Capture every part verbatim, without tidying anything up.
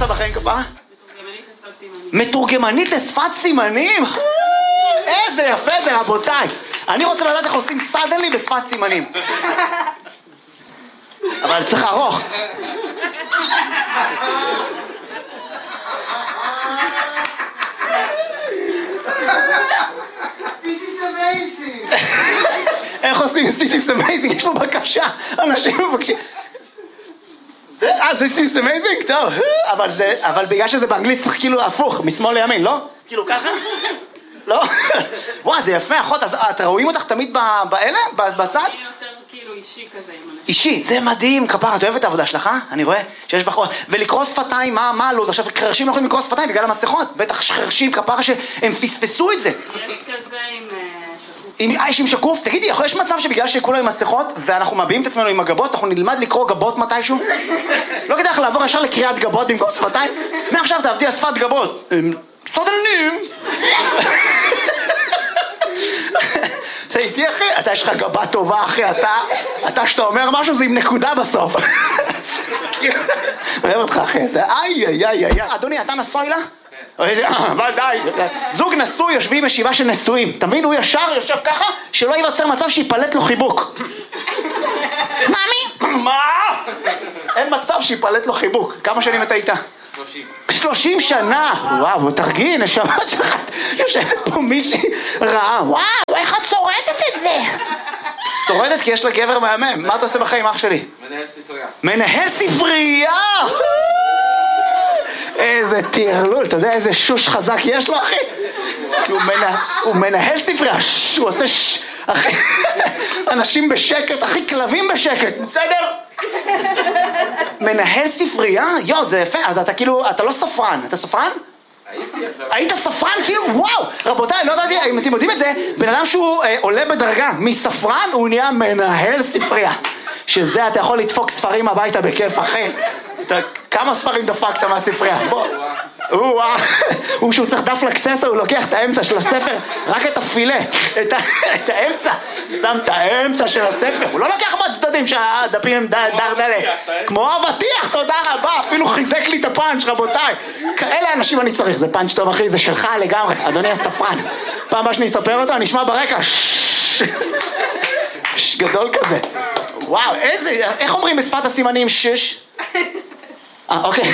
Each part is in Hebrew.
עושה בחיים כפרה? מתורגמנית לשפת סימנים? איזה יפה זה רבותיי. אני רוצה לדעת איך עושים סדנלי בשפת סימנים. אבל צריך ארוך. This is amazing. איך עושים This is amazing? יש פה בקשה. אנשים מבקשים. אה, This is amazing? טוב. אבל זה, אבל בגלל שזה באנגלית צריך כאילו הפוך, משמאל לימין, לא? כאילו ככה? לא? וואו, זה יפה, אחות. אז אתם רואים אותך תמיד באלה? בצד? אני יותר כאילו אישי כזה עם אנשים. אישי, זה מדהים, כפרה, את אוהבת את העבודה שלך, אה? אני רואה שיש בחורה. ולקרוא שפתיים, מה, מה הלו"ז? עכשיו, חרשים לא יכולים לקרוא שפתיים בגלל המסכות. בטח חרשים, כפרה, שהם פספסו את זה. יש כזה עם שקוף. עם, אה, יש עם שקוף? תגידי, יש מצב שבגלל שכולנו עם מסכות, ואנחנו מביעים את עצמנו עם הגבות, אנחנו נלמד לקרוא גבות מתישהו? לא כדאי לך לעבור ישר לקריאת גבות במקום שפתיים? מעכשיו תעבדי על שפת גבות. סודלנים! אתה איתי אחי? אתה יש לך גבה טובה אחי, אתה, אתה שאתה אומר משהו זה עם נקודה בסוף. אוהב אותך אחי, אתה איי איי איי איי. אדוני, אתה נשוי לה? אבל די, זוג נשוי יושבים ישיבה של נשואים, אתה מבין? הוא ישר יושב ככה שלא ייווצר מצב שיפלט לו חיבוק. מאמי? מה? אין מצב שיפלט לו חיבוק. כמה שנים אתה איתה? שלושים. שלושים שנה! וואו, תרגיעי, נשמה שלך, יושבת פה מישהי רעה. וואו, איך את שורדת את זה? שורדת כי יש לה גבר מהמם. מה אתה עושה בחיים, אח שלי? מנהל ספרייה. מנהל ספרייה! איזה תירלול, אתה יודע איזה שוש חזק יש לו, אחי? הוא מנהל ספרייה, הוא עושה ש... אחי, אנשים בשקט, אחי, כלבים בשקט, בסדר? מנהל ספרייה? יו, זה יפה, אז אתה כאילו, אתה לא ספרן, אתה ספרן? היית ספרן כאילו? וואו! רבותיי, לא יודעתי, אם אתם יודעים את זה, בן אדם שהוא אה, עולה בדרגה מספרן, הוא נהיה מנהל ספרייה. שזה אתה יכול לדפוק ספרים הביתה בכיף, אחי. אתה, כמה ספרים דפקת מהספרייה? בוא. הוא שהוא צריך דף לקססה, הוא לוקח את האמצע של הספר, רק את הפילה, את, ה, את האמצע, שם את האמצע של הספר, הוא לא לוקח מהצדדים שהדפים הם דרדלה, כמו אבטיח, תודה רבה, אפילו חיזק לי את הפאנץ' רבותיי, כאלה אנשים אני צריך, זה פאנץ' טוב אחי, זה שלך לגמרי, אדוני הספרן, פעם הבאה שאני אספר אותו, אני אשמע ברקע, גדול כזה, וואו, איזה, איך אומרים בשפת הסימנים שש? אה, אוקיי.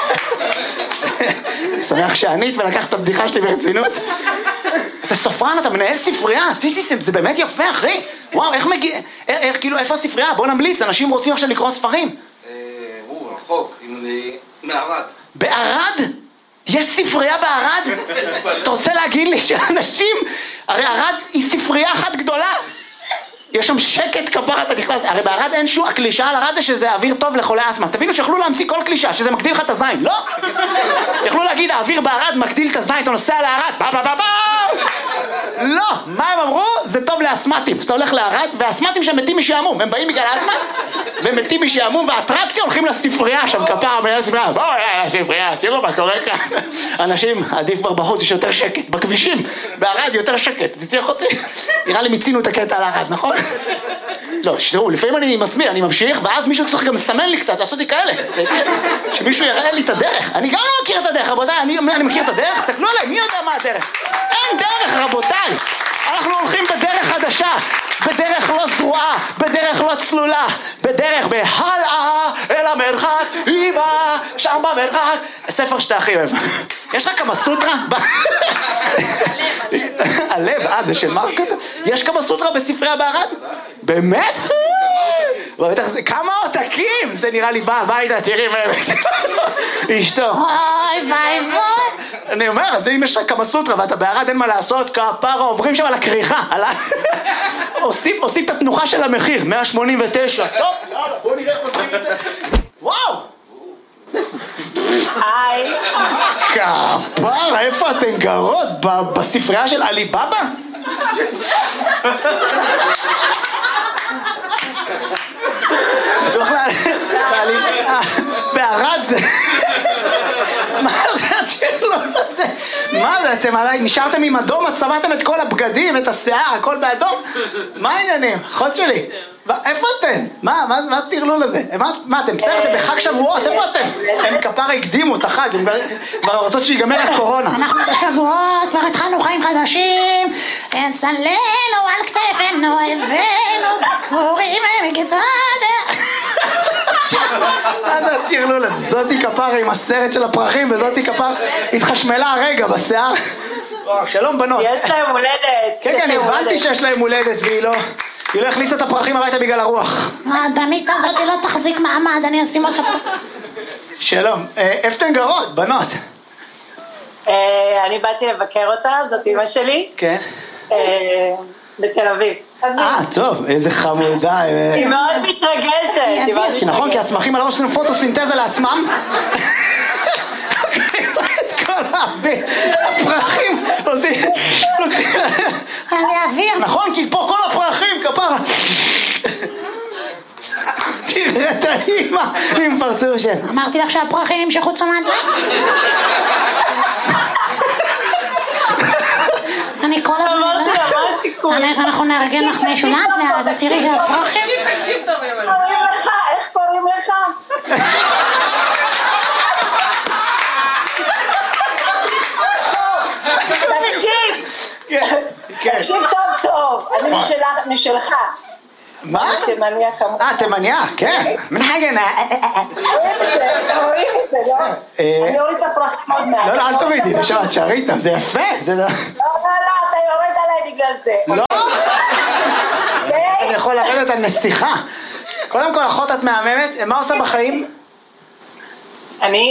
אני שמח שענית ולקחת את הבדיחה שלי ברצינות. אתה ספרן, אתה מנהל ספרייה, סיסיסם, זה באמת יפה, אחי. וואו, איך מגיע, איך, כאילו, איפה הספרייה? בוא נמליץ, אנשים רוצים עכשיו לקרוא ספרים. הוא רחוק, מערד. בערד? יש ספרייה בערד? אתה רוצה להגיד לי שאנשים, הרי ערד היא ספרייה אחת גדולה. יש שם שקט כפרה, אתה נכנס, הרי בערד אין שום, הקלישה על ערד זה שזה אוויר טוב לחולי אסמה, תבינו שיכולו להמציא כל קלישה, שזה מגדיל לך את הזין, לא? יכלו להגיד, האוויר בערד מגדיל את הזין, אתה נוסע לערד, בא בא בא בא! לא, מה הם אמרו? זה טוב לאסמטים, אתה הולך לערד, והאסמטים שם מתים משעמום, הם באים בגלל האסמה, והם מתים משעמום, והאטרקציה הולכים לספרייה שם כפרה, מנהל ספרייה, בואו לספרייה, תראו מה קורה כאן. אנשים, עדיף כבר בחוץ, יש יותר שקט, בכבישים, בערד יותר שקט, תצליח אותי? נראה לי מיצינו את הקטע על הערד, נכון? לא, תראו, לפעמים אני עם עצמי, אני ממשיך, ואז מישהו צריך גם לסמן לי קצת, לעשות לי כאלה. שמישהו יראה לי את הדרך. אני גם לא מכיר את הדרך, רבותיי, אני, אני מכיר את הדרך, תסתכלו עליי, מי יודע מה הדרך? אין דרך, רבותיי. אנחנו הולכים בדרך חדשה, בדרך לא זרועה, בדרך לא צלולה, בדרך בהלאה אל המרחק, אמא, שם במרחק. ספר שאתה הכי אוהב. יש לך כמה סוטרה? הלב, אה, זה של מרקות? יש כמה סוטרה בספרייה בערד? באמת? כמה עותקים? זה נראה לי בא הביתה, תראי באמת. אשתו, אוי ביי בוי. אני אומר, אז אם יש לך כמה סוטרה ואתה בערד אין מה לעשות, כפרה עוברים שם על הכריכה. עושים את התנוחה של המחיר, מאה שמונים ותשע. טוב, בואו נראה איך עושים את זה. וואו! היי. כפרה, איפה אתן גרות? בספרייה של עלי בבא? בערד זה... מה זה הצירלון הזה? מה זה, אתם עליי, נשארתם עם אדום, את צבעתם את כל הבגדים, את השיער, הכל באדום? מה העניינים? אחות שלי, איפה אתם? מה, מה, מה תרלו לזה? מה, מה אתם בסדר? אתם בחג שבועות, איפה אתם? הם כפרה הקדימו את החג, הם כבר רוצות שיגמר הקורונה. אנחנו בשבועות, כבר התחלנו חיים חדשים, צלנו על כתפנו, הבאנו בקורים מגזדה. מה זה תרלו לזה? זאתי כפרה עם הסרט של הפרחים, וזאתי כפרה התחשמלה הרגע בשיער. שלום בנות. יש להם הולדת. כן, כן, הבנתי שיש להם הולדת, והיא לא... היא לא הכניסה את הפרחים הביתה בגלל הרוח. הדנית הזאת לא תחזיק מעמד, אני אשים אותה פה. שלום, איפה אתן גרות, בנות? אני באתי לבקר אותה, זאת אמא שלי. כן. בתל אביב. אה, טוב, איזה חמודה. היא מאוד מתרגשת. כי נכון, כי הצמחים על הראש שלנו פוטוסינתזה לעצמם. את כל הפרחים עושים... על האוויר. נכון, כי פה כל הפרחים, כפרה. תראה את האמא עם פרצוף של... אמרתי לך שהפרחים ימשכו תשומת לב. אני כל הזמן... אמרתי לה, מה הסיכוי? אנחנו נארגן לך מישהו לאט לאט, תראי שהפרחים... תקשיב טוב, קוראים לך, איך קוראים לך? תקשיב, תקשיב טוב טוב, אני משלך. מה? תימניה כמובן. אה, תימניה, כן. מנהגנה. רואים את זה, רואים את זה, לא? אני אוריד את הפרחים עוד מעט. לא, לא, אל תורידי, נשארת, שערית, זה יפה, זה לא... לא, לא, לא, אתה יורד עליי בגלל זה. לא? אני יכול לרדת על נסיכה. קודם כל, אחות את מהממת, מה עושה בחיים? אני...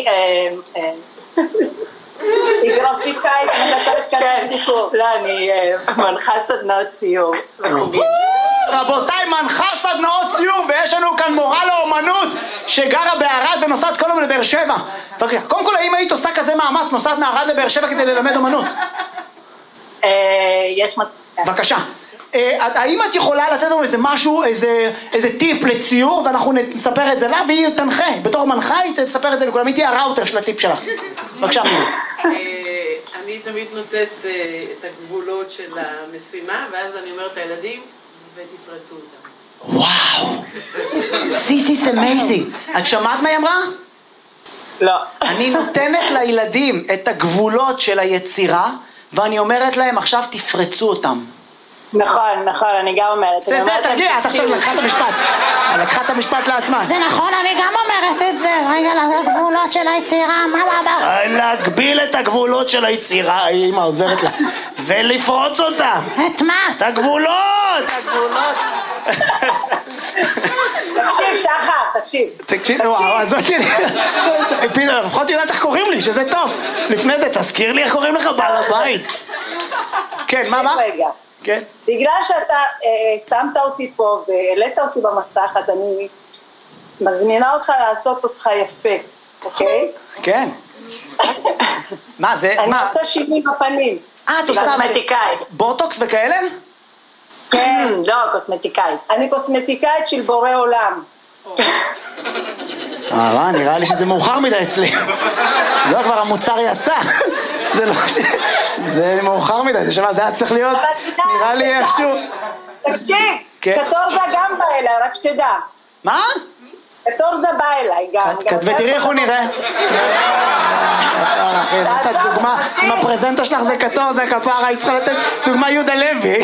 היא גרפיקאית, מנתרת כאן דיקור. לא, אני מנחה סדנאות ציור וחוגים. רבותיי, מנחה סדנאות ציור, ויש לנו כאן מורה לאומנות שגרה בערד ונוסעת כל יום לבאר שבע. קודם כל, האם היית עושה כזה מאמץ, נוסעת מערד לבאר שבע כדי ללמד אומנות? יש מצב. בבקשה. האם את יכולה לתת לנו איזה משהו, איזה טיפ לציור, ואנחנו נספר את זה לה, והיא תנחה. בתור מנחה היא תספר את זה לכולם, היא תהיה הראוטר של הטיפ שלך. בבקשה, מירי. אני תמיד נותנת את הגבולות של המשימה, ואז אני אומרת לילדים, ותפרצו אותם. וואו. This is amazing. את שמעת מה היא אמרה? לא. אני נותנת לילדים את הגבולות של היצירה, ואני אומרת להם, עכשיו תפרצו אותם. נכון, נכון, אני גם אומרת. זה, זה, תרגיע, את עכשיו לקחה את המשפט. לקחה את המשפט לעצמה. זה נכון, אני גם אומרת את זה. רגע, לגבולות של היצירה, מה, מה, מה? להגביל את הגבולות של היצירה, האמא עוזרת לה. ולפרוץ אותה. את מה? את הגבולות! הגבולות. תקשיב, שחר, תקשיב. תקשיב, וואו, אז אותי, פינה, לפחות יודעת איך קוראים לי, שזה טוב. לפני זה, תזכיר לי איך קוראים לך בעל הבית. כן, מה, מה? רגע. כן. בגלל שאתה אה, שמת אותי פה והעלית אותי במסך, אז אני מזמינה אותך לעשות אותך יפה, אוקיי? כן. מה זה? אני מה? עושה שינוי בפנים. אה, את עושה... קוסמטיקאית. בוטוקס וכאלה? כן. לא, קוסמטיקאית. אני קוסמטיקאית של בורא עולם. אה, נראה לי שזה מאוחר מדי אצלי. לא, כבר המוצר יצא. זה לא ש... זה מאוחר מדי, זה שמה, זה היה צריך להיות, נראה לי איכשהו... תקשיב, קטורזה גם בא אליי, רק שתדע. מה? קטורזה בא אליי גם. ותראי איך הוא נראה. זאת הדוגמה, אם הפרזנטה שלך זה קטורזה, כפרה, היא צריכה לתת דוגמה יהודה לוי.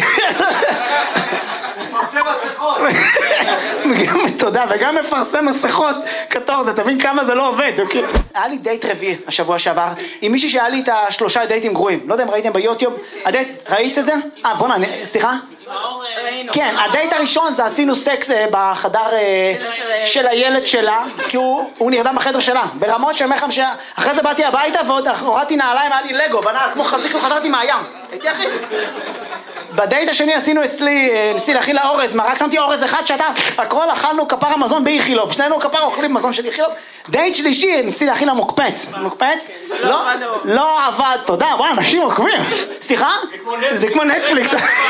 מפרסם מסכות. תודה, וגם מפרסם מסכות קטורזה, תבין כמה זה לא עובד. היה לי דייט רביעי השבוע שעבר, עם מישהי שהיה לי את השלושה דייטים גרועים. לא יודע אם ראיתם ביוטיוב, הדייט, ראית את זה? אה, בוא נע, סליחה? כן, הדייט הראשון זה עשינו סקס בחדר של הילד שלה, כי הוא נרדם בחדר שלה, ברמות שאומר לכם שאחרי זה באתי הביתה ועוד הורדתי נעליים, היה לי לגו, בנה כמו חזיק וחזרתי מהים. הייתי אחי? בדייט השני עשינו אצלי, ניסיתי להכין לה אורז, רק שמתי אורז אחד שאתה, הכל אכלנו כפרה מזון באיכילוב, שנינו כפרה אוכלים מזון של איכילוב. דייט שלישי, ניסיתי להכין לה מוקפץ. מוקפץ? לא, לא עבד, תודה, וואי, אנשים עוקבים. סליחה? זה כמו נטפליקס.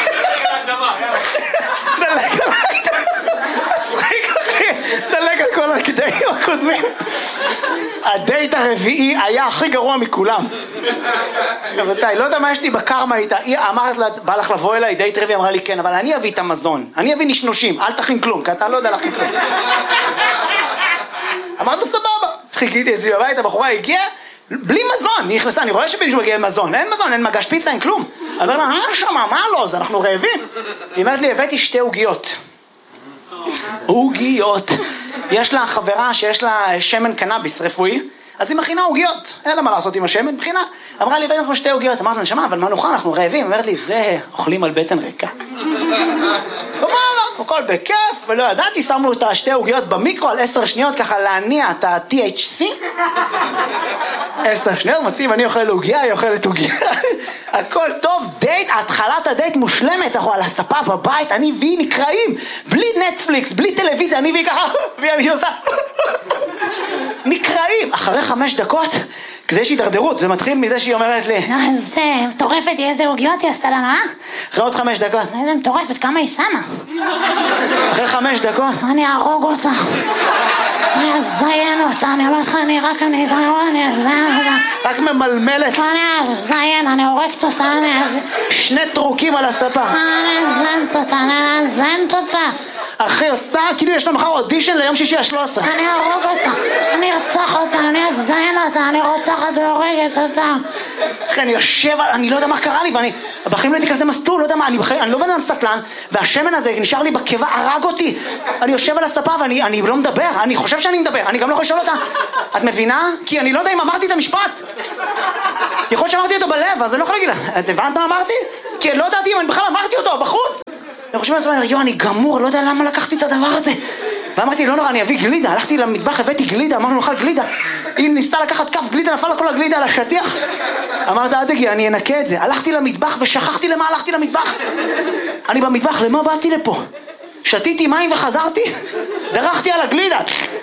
דלג על מצחיק אחי, דלג על כל הקטעים הקודמים. הדייט הרביעי היה הכי גרוע מכולם. רבותיי, לא יודע מה יש לי בקרמה איתה. היא אמרת לה, בא לך לבוא אליי, דייט רביעי, אמרה לי כן, אבל אני אביא את המזון. אני אביא נשנושים, אל תכין כלום, כי אתה לא יודע להכין כלום. אמרת לו סבבה. חיכיתי אצלי בבית, הבחורה הגיעה, בלי מזון, היא נכנסה, אני רואה שמישהו מגיע עם מזון, אין מזון, אין מגש פיצה, אין כלום. אמר לה, אה שמה, מה לא, אז אנחנו רעבים. היא אומרת לי, הבאתי שתי עוגיות. עוגיות. יש לה חברה שיש לה שמן קנאביס רפואי, אז היא מכינה עוגיות. אין לה מה לעשות עם השמן, מכינה. אמרה לי, הבאתי לך שתי עוגיות. אמרת לה, נשמה, אבל מה נאכל, אנחנו רעבים. אמרת לי, זה אוכלים על בטן ריקה. הכל בכיף, ולא ידעתי, שמנו את השתי עוגיות במיקרו על עשר שניות, ככה להניע את ה-טי אייץ' סי. עשר שניות, מציב, אני אוכל עוגיה, היא אוכלת עוגיה. הכל טוב, דייט, התחלת הדייט מושלמת, אנחנו על הספה בבית, אני והיא נקראים, בלי נטפליקס, בלי טלוויזיה, אני והיא ככה, והיא עושה. נקראים, אחרי חמש דקות, כזה יש הידרדרות, זה מתחיל מזה שהיא אומרת לי, אז מטורפת, איזה עוגיות היא עשתה לנו, אה? אחרי עוד חמש דקות. איזה מטורפת, כמה היא שמה? אחרי חמש דקות. אני ארוג אותה. אני אזיין אותה, אני אומר לך, אני רק אני אזיין, אני אזיין אותה. רק ממלמלת. אני אזיין, אני הורגת אותה, אני אזיין. שני טרוקים על הספה. אני אזיינת אותה, אני אזיינת אותה. אחי עושה, כאילו יש לה מחר אודישן ליום שישי השלוש עשרה. אני ארוג אותה, אני ארצח אותה, אני אזיין אותה, אני רוצחת והורגת אותה. אחי, אני יושב, אני לא יודע מה קרה לי, ואני, בחיים לא הייתי כזה מסטול, לא יודע מה, אני בחיים, אני לא בן אדם סטלן, והשמן הזה נשאר לי בקיבה, הרג אותי. אני יושב על הספה ואני אני לא מדבר, אני חושב שאני מדבר, אני גם לא יכול לשאול אותה. את מבינה? כי אני לא יודע אם אמרתי את המשפט. יכול שאמרתי אותו בלב, אז אני לא יכול להגיד לה, את הבנת מה אמרתי? כי אני לא ידעתי אם אני בכלל אמרתי אותו בחוץ. אני חושב לעצמי, יו, אני גמור, לא יודע למה לקחתי את הדבר הזה. ואמרתי, לא נורא, אני אביא גלידה. הלכתי למטבח, הבאתי גלידה, אמרנו, נאכל גלידה. היא ניסתה לקחת כף גלידה, נפל לה כל הגלידה על השטיח. אמרת, אל תגיע, אני אנקה את זה. הלכתי למטבח ושכחתי למה הלכתי למטבח. אני במטבח, למה באתי לפה? שתיתי מים וחזרתי, דרכתי על הגלידה.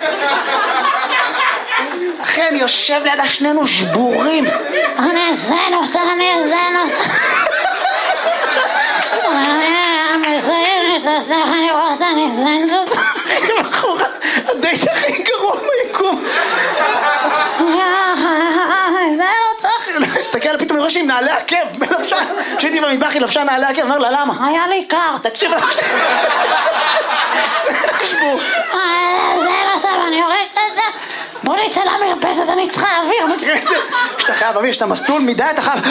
אחי, אני יושב ליד השנינו שבורים. אני אזיין אותה, אני אזיין אותה. אני אזיינת אותה, אני רוצה, אני אזיינת אותה. הדייט הכי גרוע ביקום. אני אזיין אותה. הסתכל, פתאום אני רואה שהיא נעלי עקב בלבשה. כשהייתי במטבח היא לבשה נעלי עקב, אומר לה למה? היה לי קר. תקשיב לך. שבור. אני אזיין אותה ואני הורגת את זה. בוא נצא למרפסת, אני צריכה אוויר. שאתה חייב אוויר, שאתה מסטול מדי, אתה חייב...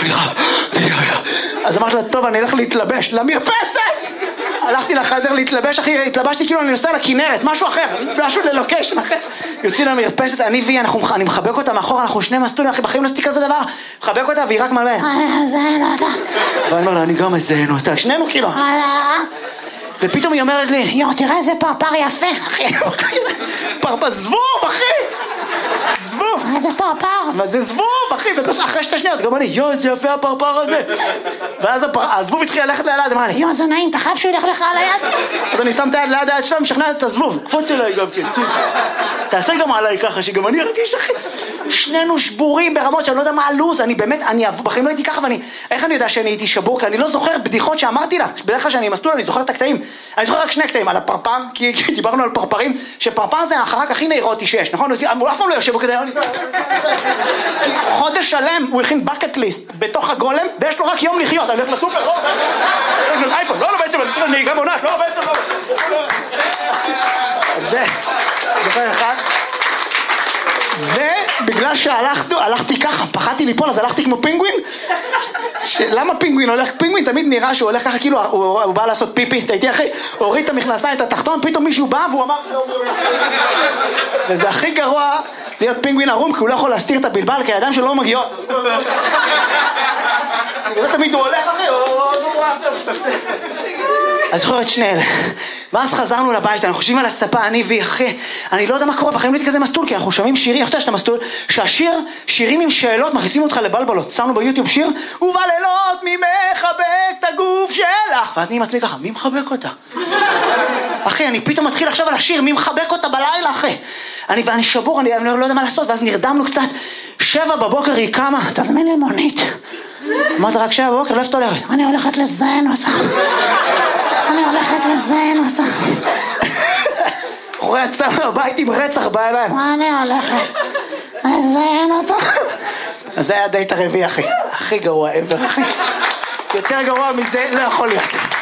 אז אמרתי לה, טוב, אני אלך להתלבש למרפסת! הלכתי לחדר להתלבש, אחי, התלבשתי כאילו אני נוסע לכנרת, משהו אחר, משהו ללוקשן אחר. יוצאים למרפסת, אני והיא, אני מחבק אותה מאחור, אנחנו שני מסטולים, אחי, בחיים לא עשיתי כזה דבר. מחבק אותה והיא רק מלמד. אני אזיין אותה. ואני אומר לה, אני גם אזיין אותה, שנינו כאילו. ופתאום היא אומרת לי, יו, תראה איזה פרפר יפה, אחי. פרפר, זבוב, אחי! זבוב! איזה פרפר? מה זה זבוב, אחי? ואחרי שתי שניות, גם אני, יו, איזה יפה הפרפר הזה. ואז הזבוב התחיל ללכת ליד, אמרה לי, יו, זה נעים, אתה חייב שהוא ילך לך על היד? אז אני שם את היד ליד היד שלה, משכנעת את הזבוב. קפוץ אליי גם כן. תעשה גם עליי ככה, שגם אני ארגיש, אחי. שנינו שבורים ברמות שאני לא יודע מה הלוז, אני באמת, אני בחיים לא הייתי ככה, ואני, איך אני יודע שאני הייתי שבור? כי אני לא זוכר בדיחות שאמרתי לה. בדרך כלל שאני מסטול, אני זוכר את הקטעים. אני זוכר רק שני קטעים, על הפרפר, כי דיברנו על פרפרים, שפרפר זה החרק הכי נאירוטי שיש, נכון? הוא אף פעם לא יושב, הוא כזה, חודש שלם הוא הכין בקט ליסט בתוך הגולם, ויש לו רק יום לחיות, אני הולך לסופר, לא, אייפון, לא, לא בעצם, אני צריך נהיגה בעונה, לא, בעצם, לא. זה, זוכר אחד. ובגלל שהלכתי ככה, פחדתי ליפול, אז הלכתי כמו פינגווין. למה פינגווין הולך? פינגווין תמיד נראה שהוא הולך ככה, כאילו הוא בא לעשות פיפי, אתה איתי אחי, הוריד את המכנסיים, את התחתון, פתאום מישהו בא והוא אמר... וזה הכי גרוע להיות פינגווין ערום, כי הוא לא יכול להסתיר את הבלבל, כי הידיים שלו לא מגיעות. זה תמיד הוא הולך אחי, אז זוכרת שני אלה. ואז חזרנו לבית, אנחנו חושבים על הצפה, אני והיא, אחי, אני לא יודע מה קורה, בחיים לא הייתי כזה מסטול, כי אנחנו שומעים שירים, איך אתה שאתה מסטול, שהשיר, שירים עם שאלות, מכניסים אותך לבלבלות. שמנו ביוטיוב שיר, ובלילות מי מחבק את הגוף שלך, ואת אני עם עצמי ככה, מי מחבק אותה? אחי, אני פתאום מתחיל עכשיו על השיר, מי מחבק אותה בלילה, אחי? אני, ואני שבור, אני, אני לא יודע מה לעשות, ואז נרדמנו קצת, שבע בבוקר היא קמה, תזמין לי מונית. אמרת רק שבע בבוקר, לא איפה אתה הולכת? אני הולכת לזיין אותה. אני הולכת לזיין אותה. אחורי יצא מהבית עם רצח בעיניים. מה אני הולכת? מזיין אותו. אז זה היה הדייט הרביעי, אחי. הכי גרוע ever, אחי. יותר גרוע מזה לא יכול להיות.